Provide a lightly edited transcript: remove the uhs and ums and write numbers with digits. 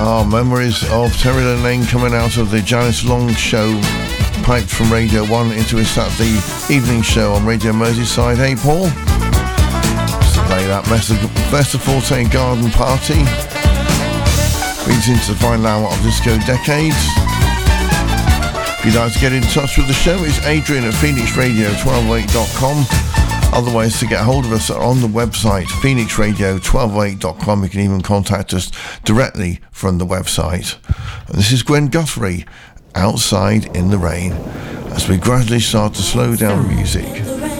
Memories of Terry Lane coming out of the Janice Long show, piped from Radio 1 into his Saturday evening show on Radio Merseyside. Hey Paul, just to play that Vesta Forte Garden Party. Leads into the final hour of Disco Decades. If you'd like to get in touch with the show, it's Adrian at phoenixradio1208.com. Other ways to get hold of us are on the website, phoenixradio1208.com. You can even contact us directly from the website. And this is Gwen Guthrie, Outside in the Rain, as we gradually start to slow down music.